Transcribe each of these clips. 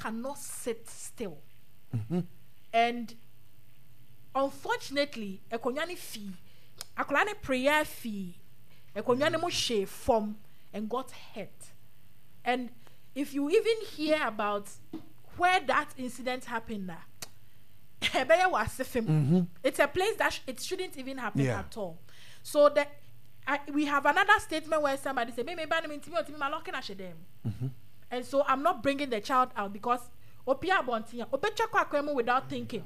cannot sit still. And unfortunately, ekonyani fee, akolani prayer fee, ekonyani mo share form and got hurt. And if you even hear about where that incident happened now, it's a place that it shouldn't even happen at all. So that we have another statement where somebody said, and so I'm not bringing the child out because without thinking.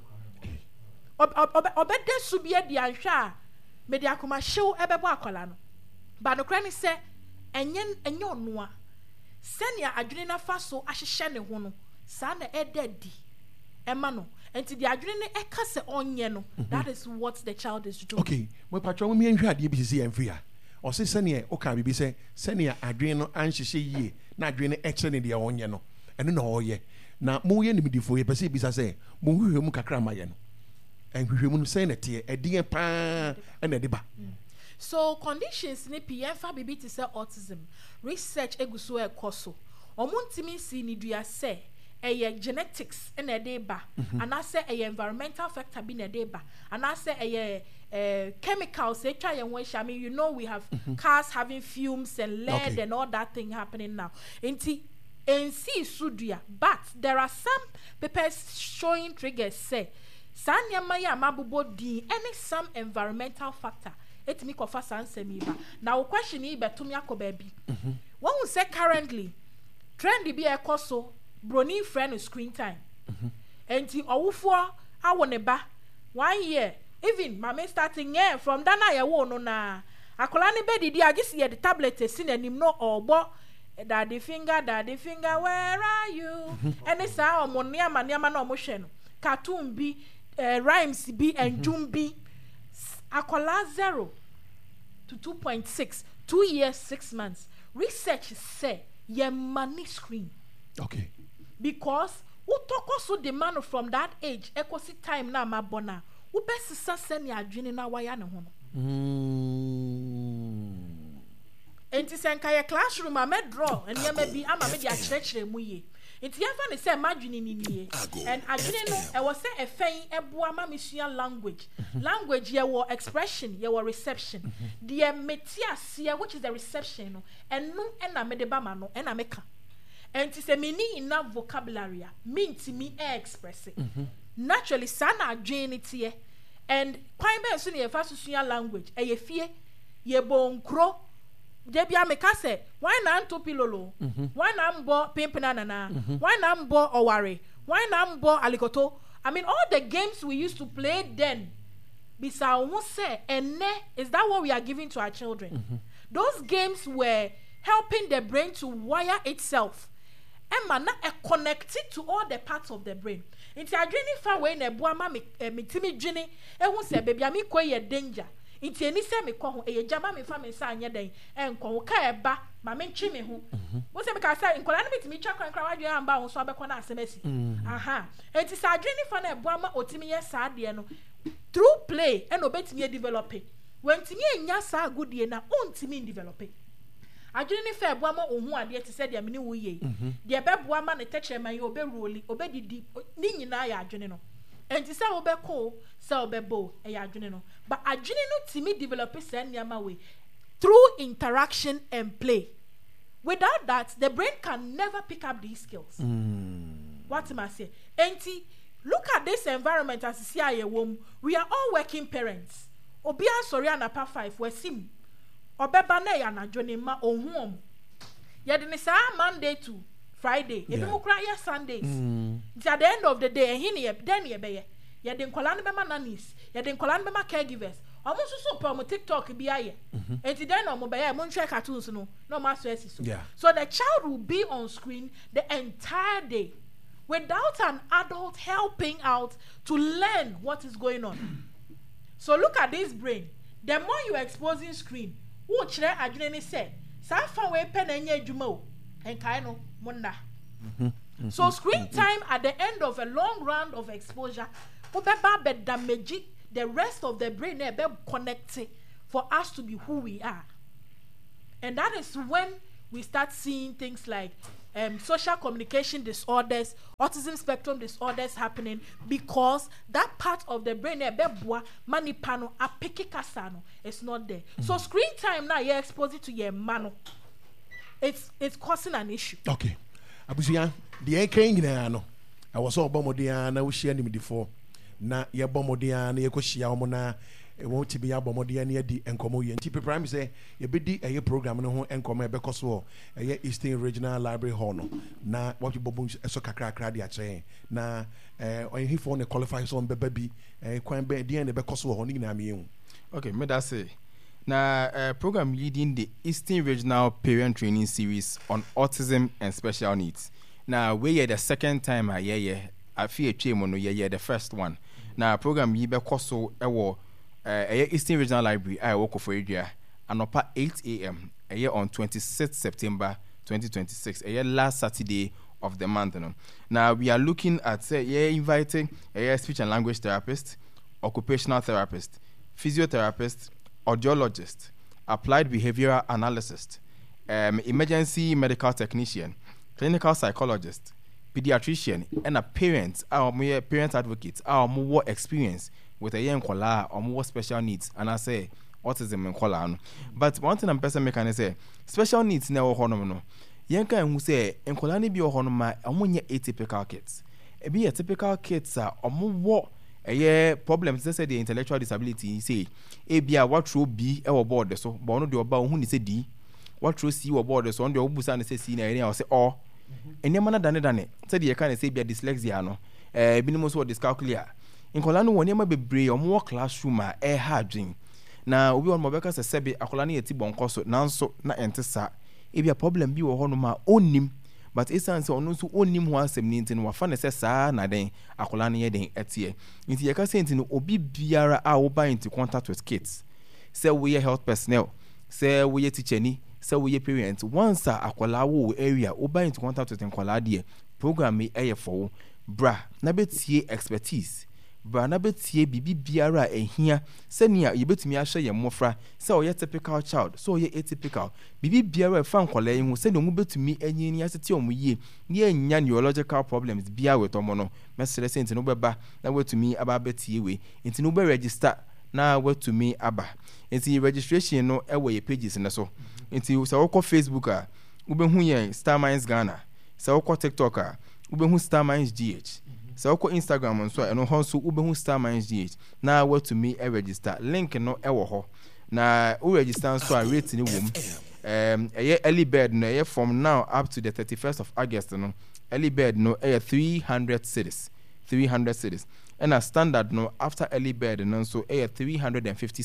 But the cranny said, and yen senya adwene fa so ahyehye ne ho no sa na edadi emano enti the adwene e ka se onye no that is what the child is doing. Okay, mo patro me nhwe ade bi sisi enfia o se sene o ka bibi se sene adwene no anhyehye yie na adwene e kire ne de onye no eno na oye na mo ye nimdifo ye pese bi sa se mo hwehwe mu kakra ma ye no enhwehwe mu no se na te edien pa na de ba. So conditions ni PF baby to say autism research eguso ekoso omuntimi si ni dua say genetics in a day ba and I say environmental factor be na day ba and I say chemicals they try and wash. I mean, you know, we have cars having fumes and lead and all that thing happening now. Inti NC sudria, but there are some papers showing triggers say sanya maya mabubo di any some environmental factor. It me kofa sansemi ba. Now question is betumi akobabi. One will say currently trend be ekoso brony friend screen time. Enti owufo awoneba 1 year even mama starting from dana ye wo no na akola ne be didi agisi ye the tablet sin anim no obo daddy finger where are you and sa omone amaniama na omohwe no cartoon bi rhymes bi and jum bi akola 0 to 2.6 2 years 6 months research say your money screen because utoko so demand from that age ekosi time na mabona ubesisa send ya adwene na waya ne ho no enti senka ye classroom a me draw and ye ma bi ama me dia kyerɛkyerɛ mu ye enti ye fa ne say madwene ni nie and adwene no e was say e fen eboa ma mesua language ye wo expression ye wo reception the metiasia which is the reception no enu na me de ba ma no na me ka enti say me ni enough vocabulary mean me express it naturally sana adwene tie and kwan be so ne ye fa susua language e ye fie ye bonkro Debia mekase, why not to pilolo? Why not mbo pimpinana? Why not mbo oware? Why not mbo alikoto? I mean, all the games we used to play then, bisa say, and is that what we are giving to our children? Those games were helping the brain to wire itself. Emma na connected to all the parts of the brain. Inti adwene fa we na buama mitimi dwene ehun se baby ami koye danger. Inti eni se me ko ho jama me fa me sa anya den enko ka eba ma me ntwi me ho wo se me ka sa nkola na mitimi twa kwankra wadwe amba ho so abekọ na asemasi aha enti sa adwene fa na ebuama otimi ye sa de no through play and obetimi develop when timi enya sa agudie na ontimi develop adwene fa ebuama ohu ade te se de amene wo ye de beboama ne techema ye oberuli obedidi ni nyina ya adwene no enti sa obeko sa obebo e ya adwene no but adwene no timi develop say niama we through interaction and play. Without that, the brain can never pick up these skills. What am I saying? Enti, look at this environment as you see a womb. We are all working parents. Obia sorry na pa 5 we sim. Obeba na ya na dwene ma ohum. Ya de sa Monday to Friday. Ebi mo kra ya Sundays. At the end of the day, then ye be ye. Ya de nkola no be ma nannies. Ya de nkola no be ma caregivers. Almost so per TikTok be aye. And then on mobile, mon check cartoons no master so. So the child will be on screen the entire day without an adult helping out to learn what is going on. So look at this brain. The more you are exposing screen, who chere adwene say, sa fa we pen enye adwuma o. Enkai no monna. So screen time at the end of a long round of exposure, obeba be damage the rest of the brain be connected for us to be who we are. And that is when we start seeing things like social communication disorders, autism spectrum disorders happening because that part of the brain manipano apikikasano is not there. So screen time now you're exposed to your mano. It's causing an issue. Okay. Abusia, the eke nyina no. I was all bomodia na we share him before. Na ye bomodia na ye ko hia omo na e won ti be abomodia na di enkomo ye. Nti prime say ye be di eye program no ho enkomo e be koso eye Eastern Regional Library Hall no. Na what you bobo so kakra dia che na on he for ne qualify so on beba bi kwan be dia na be koso ho ni na me hu. Okay, me that say. Now, program leading the Eastern Regional Parent Training Series on Autism and Special Needs. Now, we are the second time I feel the first one. Now, program yibe koso Eastern Regional Library I work for area and up 8 a.m. On 26th September 2026. Last Saturday of the month. Now, we are looking at inviting a speech and language therapist, occupational therapist, physiotherapist, audiologist, applied behavioral analyst, emergency medical technician, clinical psychologist, pediatrician, and a parent advocate, more experience with a young kola or more special needs, and I say autism and kola. But one thing I'm person making say special needs never honono. Yanka who say and kola ni bi honoma amunye atypical kids. E be a typical kids are more problems they say the intellectual disability say bia what row B e board so but no de oba hu ni say D what row C board so on the obusa na say C na area say O enema na dane say the can say bia dyslexia no binimo so dyscalculia nkola no wonema bebre omo classroom a hardwin na obi on mobeka say sebe akola na yeti bonko so nanso na entesa bia problem bi wo ho no ma onim but essence ono so onim ho asem ni ntin wa fa ne se saa na den akola ne ye den etie nti ye ka say ntin obi biara a wo ba into contact with kids say we health personnel say we teacher ni say we parents once akola wo area wo ba into contact with akola de program e ye for bra na betie expertise bra na betie bibi biara ehia senia ye betumi ahye ye mmofra say o ye typical child so ye atypical bibi biara fa nkola yin hu senia mu betumi anyini asete omu yie ne anya neurological problems bia with omo no mesere senti no beba na wetumi aba betie we enti no be register na wetumi aba enti registration no ewe ye pages ne so enti se wo ko Facebook a wo be hu ye Star Minds Ghana se wo ko TikTok a wo be hu Star Minds GH so ko Instagram nso eno ho so ubehu Star Minds GH na what to me register link no ewo ho na u register nso a rate ni wom early bird no from now up to the 31st of August no early bird no 300 cities and a standard no after early bird no so 350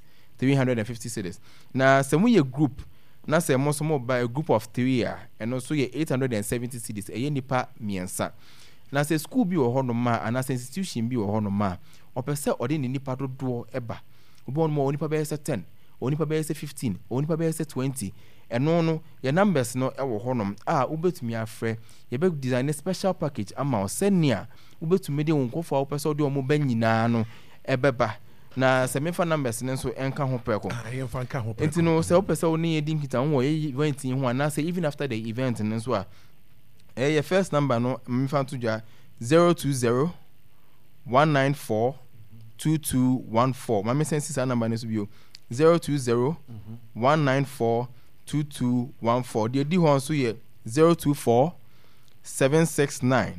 cities na se mu ye group na se mo so mo by a group of 3 and also ye 870 cities nipa miensa na say school bi wo hono ma ana institution bi wo hono ma opese ode ni nipa dodo eba obi on mo onipa be 10 onipa be 15 onipa be 20 eno no your numbers no e wo hono a ubetumi afre ye be design a special package ama o senia ubetumi de wonkofa opese ode o mo banyina no ebeba na se mefa numbers ne so enka ho preko enti no se opese oni ye dinkita wo ye event ho ana say even after the event ne so a your first number no mfa to ja 020 194 2214 my sense is number needs to be 020 194 2214 the di ho so ye 024 769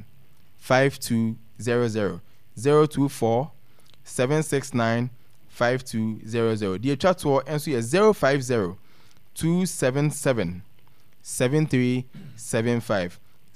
5200 024 769 5200 the chat to enso ye 050 277 7375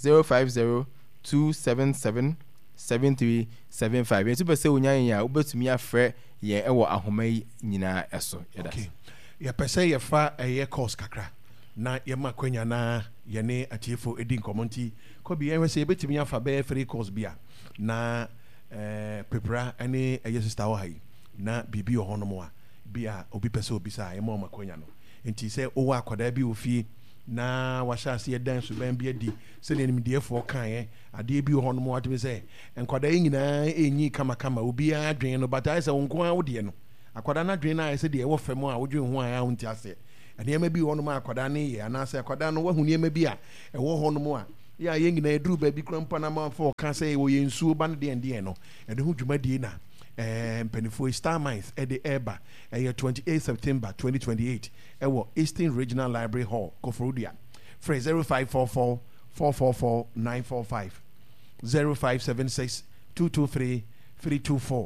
050-277-7375 yetu pese onyan ya obetumi afre ye ewo ahoma nyina eso yeda okay ya pese ye fa eye course kakra na ye makwanya na ye ne achiefo edi nkomonti ko bi enwe se ebetumi afa be free course bia na prepara ene eye sister wo hai na bibi ohono a bia obi pese obi sa ye ma makwanya no enti se owa akoda bi ofie na washasi ye dance ben bi adi se ne nimdiefo kan ade bi ho no mo atime se enkwada nyina enyi kama obi adwen no but I say wonko a wode no akwada na adwen na se de wo fem a wodwen ho a unti ase and ye may be one of my Quadani, and I say Quadano, who near may be a war honomoa. Ya yengi na edru baby crampanama for can say we in su band and diano and who jumadina penifo star mines at the Eba 28 September 2028 ewo Eastern Regional Library Hall Koforudia Frey 0544 444 945 0576 223 324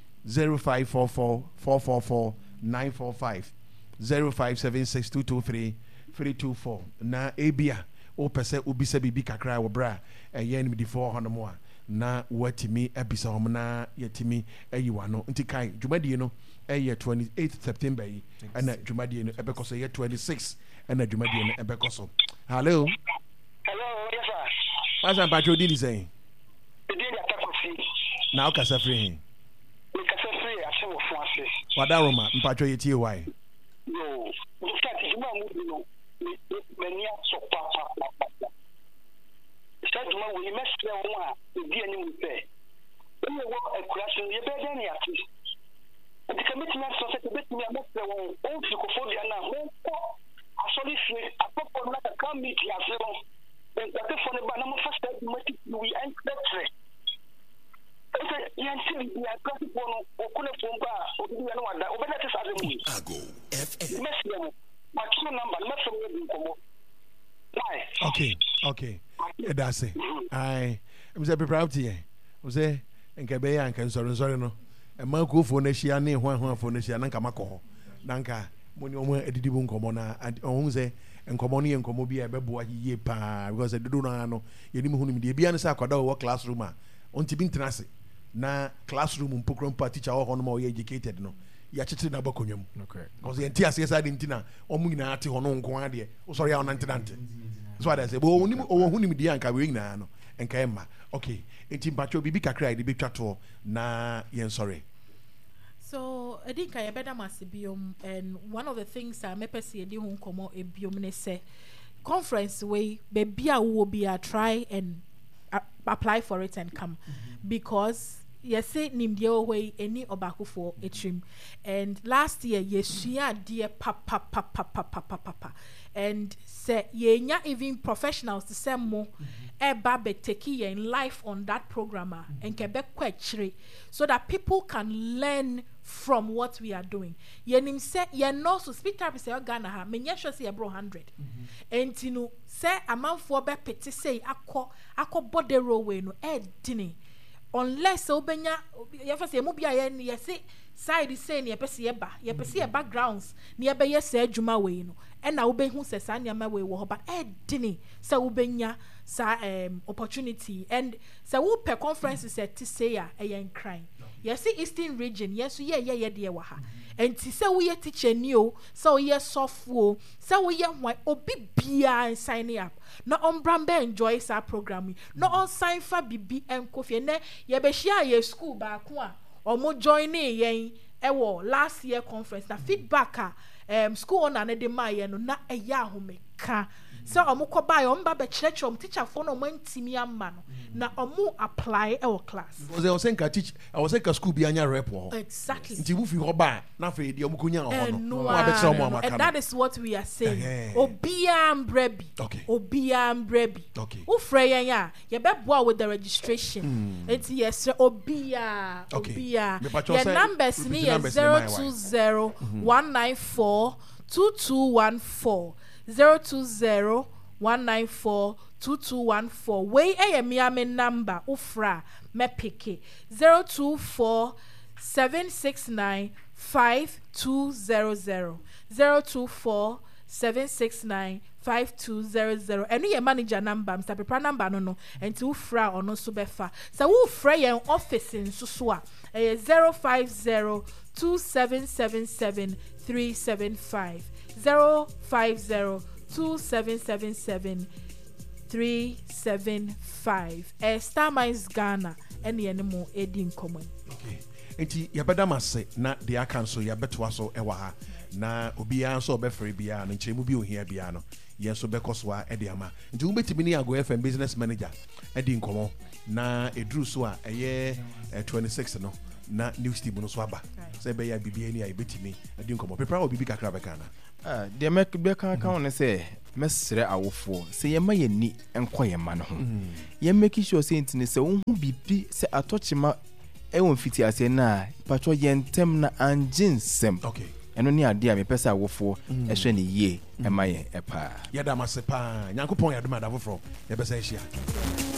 0544 444 945 0576 223 324 na ebia o pese obisa bibi kakra wo bra yen mi di 400 mo na watimi ebisa hom na yetimi ayiwa no nti kai dwumadie no 28th September yi na dwumadie no ebekoso 26 na dwumadie no ebekoso. Hello yes sir. Pasa patro di say Di atakofi na o kasa free hin we kasa free ase wo fun ase wadaroma mpatro yetie why yo look at juma mu no mania so pa said juma we mesre wo a obi ani mu pe wo akurase ye be den ya ti the committee na so say be me mesre wo o fi ko fo dia na ho ko asoli fi apopo na ka committee ase wo en ta te fo ne ba na mo first we enter okay, yanti ya kasi pono okune pomba obi na wada obeda te saze mu ago FM mesle ma kino number ma so mu nkomo bye okay that's it I am say proud here we say enka be ya enka nsori no e ma ko fo na hia na ho fo na hia na nka makọ na nka moni omo edidibu nkomo na ohun say nkomo no ye nkomo bi e bebo ahiye pa because edudu no no ye ni hu ni de bia na say akwada wo classroom a onti bi ntenase na classroom mpokron pa teacher ho no ma we educated no ya chitiri na bakonwam okay because ye ntia ase side ntina omu nyina ate ho no nko ade o sorry ya onantenante so what I say bo oni o hu ni de anka we nyina no enka emma okay enti mpacho bibi kakra de betwa to na ye sorry. So I think I better masibium, and one of the things I me pesi edi hun komo ebium ne say conference way baby a will be a try and apply for it and come because yes say nimdia way any obako for a trim and last year yesuya dear papa and say yenya even professionals to say more eba be take in life on that programmer and Quebec kwechre so that people can learn from what we are doing. Yenim say ye no so speak type say Ghana ha menye sure say bro 100 entinu say amanfo be pete say akọ body roll we no e dini unless obenya ye fa say mu bia ye say side say ne pese ye pese backgrounds ne ye be ye say adwuma we no e na obehu say sa nyama we wo but e dini say obenya sa opportunity and say wo per conference say ya e yen crime. Yes, Eastern region, yes, yeah, dear waha. And to say we are teacher new, so ye software, so we are why obi bia and signing up. No on Brambe enjoys our programming, no on sign for BB and coffee, and ye be share ye school back one or more joining ye last year conference. The feedback school on another Maya no na a yahoo so omuko buy omba be church teacher for no man timia man na omu apply our class because I was saying ka teach I was saying ka school bi anya rep ho exactly nti wo fi ho ba na fe de omuko nya ho no and that is what we are saying obia mbrebi okay wo frey yan ya ye be boa with the registration enti yes obia your numbers ni 020 194 2214 020-194-2214. Way a miame number ufra me piki 024-769-5200 024-769-5200 and your manager number Mr. Pepper number no and to ufra or no subefa so ufra your office in susua 050-2777-375 050-2777-375 Star Mines Ghana and the animal Eddie common. Okay. Enti yabeda mase na de aka so yabeto aso ewa ha na obiya so obefre bia no nchemu bi ohia bia no yenso bekoso a ede ama nti ubetimi ni Ago FM business manager Eddie nkomo na edru so a eye 26 no na news team no so aba say be ya bibia ni a betimi Eddie nkomo prepare obibi kakra bekana deɛ mɛka ka on sɛ mɛsrɛ awofo sɛ yɛma yɛni ɛnkɔ yɛma no ho yɛmmɛki sure sɛ ntini sɛ wohu bibi sɛ atɔkyema ɛwɔ mfiti ase na patwɔ yɛntɛm na angye nsɛm ɛno ne adeɛ a mepɛ sɛ awofo ɛhwɛ ne yie ɛma yɛn ɛpaa yɛda mase paa nyankopɔn yɛadom ada foforɔ yɛbɛsɛ ahyia